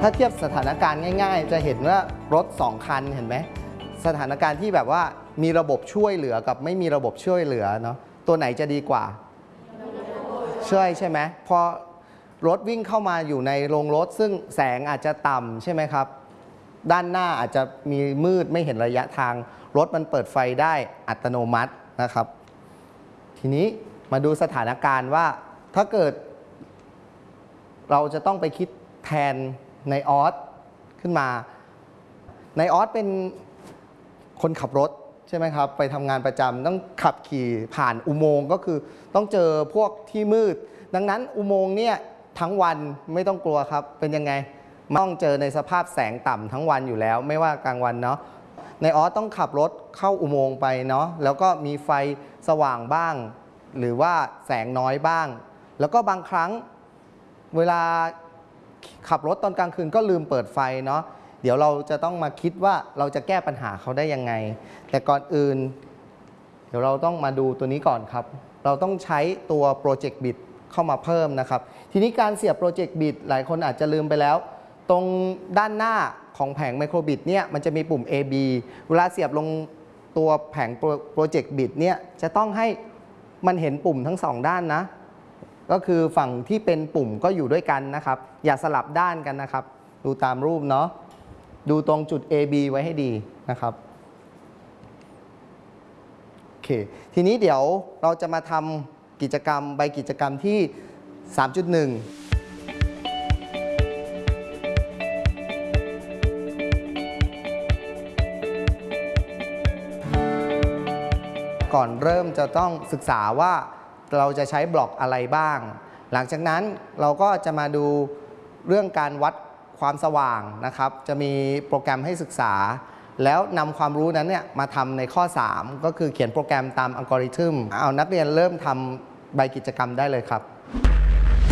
ถ้าเทียบสถานการณ์ง่ายๆจะเห็นว่ารถ2คันเห็นไหมสถานการณ์ที่แบบว่ามีระบบช่วยเหลือกับไม่มีระบบช่วยเหลือเนาะตัวไหนจะดีกว่าใช่ไหมพอรถวิ่งเข้ามาอยู่ในโรงรถซึ่งแสงอาจจะต่ำใช่ไหมครับด้านหน้าอาจจะมีมืดไม่เห็นระยะทางรถมันเปิดไฟได้อัตโนมัตินะครับทีนี้มาดูสถานการณ์ว่าถ้าเกิดเราจะต้องไปคิดแทนในออสขึ้นมาในออสเป็นคนขับรถใช่ไหมครับไปทำงานประจำต้องขับขี่ผ่านอุโมงค์ก็คือต้องเจอพวกที่มืดดังนั้นอุโมงค์เนี่ยทั้งวันไม่ต้องกลัวครับเป็นยังไงต้องเจอในสภาพแสงต่ำทั้งวันอยู่แล้วไม่ว่ากลางวันเนาะในออสต้องขับรถเข้าอุโมงค์ไปเนาะแล้วก็มีไฟสว่างบ้างหรือว่าแสงน้อยบ้างแล้วก็บางครั้งเวลาขับรถตอนกลางคืนก็ลืมเปิดไฟเนาะเดี๋ยวเราจะต้องมาคิดว่าเราจะแก้ปัญหาเขาได้ยังไงแต่ก่อนอื่นเดี๋ยวเราต้องมาดูตัวนี้ก่อนครับเราต้องใช้ตัว Project Bit เข้ามาเพิ่มนะครับทีนี้การเสียบ Project Bit หลายคนอาจจะลืมไปแล้วตรงด้านหน้าของแผง Microbit เนี่ยมันจะมีปุ่ม AB เวลาเสียบลงตัวแผง Project Bit เนี่ยจะต้องให้มันเห็นปุ่มทั้งสองด้านนะก็คือฝั่งที่เป็นปุ่มก็อยู่ด้วยกันนะครับอย่าสลับด้านกันนะครับดูตามรูปเนาะดูตรงจุด AB ไว้ให้ดีนะครับโอเคทีนี้เดี๋ยวเราจะมาทำกิจกรรมใบกิจกรรมที่ 3.1 ก่อนเริ่มจะต้องศึกษาว่าเราจะใช้บล็อกอะไรบ้างหลังจากนั้นเราก็จะมาดูเรื่องการวัดความสว่างนะครับจะมีโปรแกรมให้ศึกษาแล้วนำความรู้นั้นเนี่ยมาทำในข้อ 3 ก็คือเขียนโปรแกรมตามอัลกอริทึมเอานักเรียนเริ่มทำใบกิจกรรมได้เลยครับ